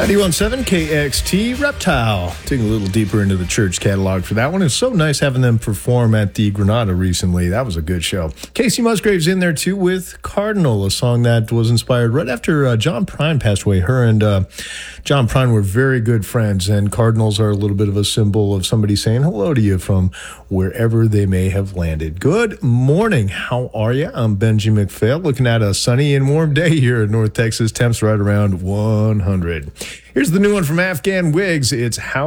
91.7 KXT Reptile. Digging a little deeper into the church catalog for that one. It's so nice having them perform at the Granada recently. That was a good show. Casey Musgrave's in there too with Cardinal, a song that was inspired right after John Prine passed away. Her and John Prine were very good friends, and cardinals are a little bit of a symbol of somebody saying hello to you from wherever they may have landed. Good morning. How are you? I'm Benji McPhail, looking at a sunny and warm day here in North Texas. Temps right around 100. Here's the new one from Afghan Wigs. It's How